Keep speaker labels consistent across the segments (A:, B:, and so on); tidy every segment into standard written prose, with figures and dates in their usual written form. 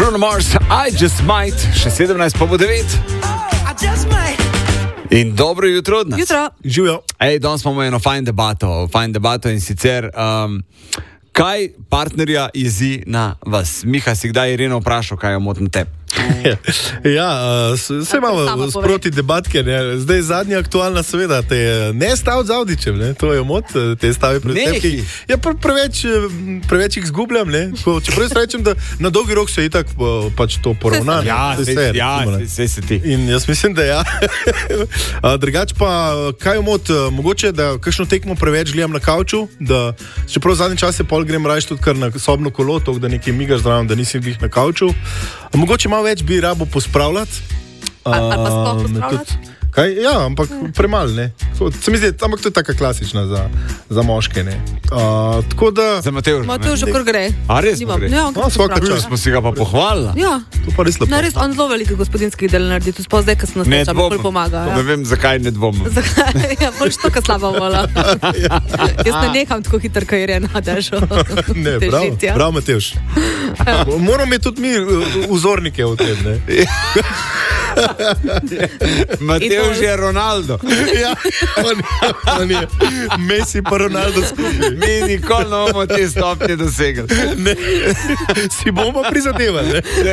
A: Bruno Mars, I Just Might, še 17 po 9. In dobro jutro od nas.
B: Jutro.
C: Živijo.
A: Danes imamo eno fajn debato in sicer, kaj partnerja jezi na vas? Miha, si kdaj Ireno vprašal, kaj jo moti na tebi?
C: Vse imamo sproti debatke, ne? Zdaj zadnja aktualna seveda, te ne staviti z Audičem, ne? To je mot, te stavi pred tepki. Ja, preveč jih zgubljam, ne? Čeprav jaz rečem, da na dolgi rok se itak pač to poravna.
A: Vse se ti.
C: In jaz mislim, da ja. Drugač pa, kaj je mot, mogoče, da kakšno tekmo preveč gledam na kavču, da čeprav zadnji čas pol grem rajš tudi kar na sobno kolo, to, da nekaj migaš zraven, da nisi glih na kavču. Mogoče malo več bi rabo pospravljati.
B: Ali pa sploh pospravljati?
C: Kaj? Ja, ampak premalo, ne. Se mi zdi, ampak to je taka klasična za moške, ne. Tako da...
A: Za Matevža, ne?
B: Matevža, kar gre.
A: A res mu gre?
B: Ja,
C: svaka čast.
A: Smo si ga pa pohvalila.
B: Ja.
C: To pa res lepo.
B: Na res, on zelo veliko gospodinskih del naredi, tu sploh zdaj, ko se nas neča, bolj pomaga.
A: Ne vem, zakaj ne dvomim.
B: Ja, bolj što, ko slaba vola. Jaz ne nekam tako hitro, ko je Irena držal.
C: Ne, prav Matevž. Moramo imeti tudi mi vzornike v tem, ne.
A: Matevž je Ronaldo.
C: Ja, on je Messi pa Ronaldo skupaj.
A: Mi nikoli ne bomo te stopnje dosegli.
C: Ne, si bomo prizadevali, ne?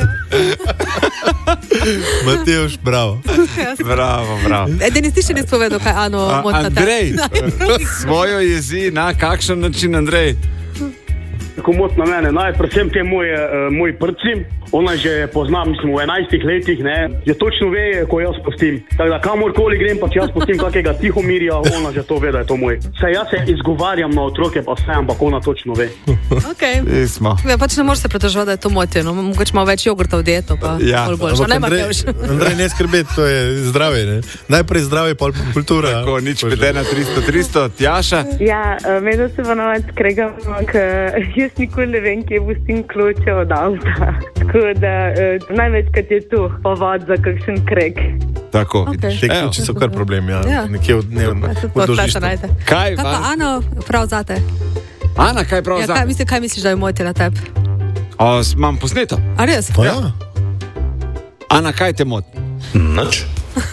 C: Matevž, bravo.
A: Bravo.
B: Denis, ti še ne spovedal, kaj Ano moti na tebi.
A: Andrej, svojo jezi na kakšen način, Andrej?
D: Tako mot na mene, predvsem te moj prcim, ona že pozna, mislim, v 11 letih, ne, že točno ve, ko jaz pustim. Tako da kamorkoli grem, pa če jaz pustim kakega Tihomirja, ona že to ve, da je to moj. Saj jaz se izgovarjam na otroke, pa vse, ampak ona točno ve.
B: Okay. Ja, pač ne moreš se pritoževati, da je to motje, no, mogoče malo več jogurta v dieto, pa bolj boljša.
C: Andrej, ne skrbeti, to je zdravje, ne. Najprej zdravje, pa kultura.
A: Tako, nič petena 300, Tjaša?
E: Ja, medno se pa navad skregamo, jaz nikoli ne vem, kje pustim kloče od avta. Tako da največkrat je tu povod za kakšen kreg.
A: Tako.
C: Te kloči so kar problem, ja. Nekje v dožištu.
B: Kaj pa Ano prav zate?
A: Ana, kaj prav zate?
B: Kaj misliš, da je motje na tebi?
A: Imam posneto.
B: A res?
C: Pa ja.
A: Ana, kaj te moti?
F: Nič.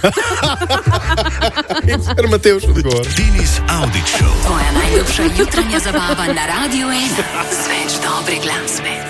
C: In skar Matevž odgovor.
F: Denis Audić Show.
G: Tvoja najljubša jutranja zabava na Radio 1. Z več dobre glasbe.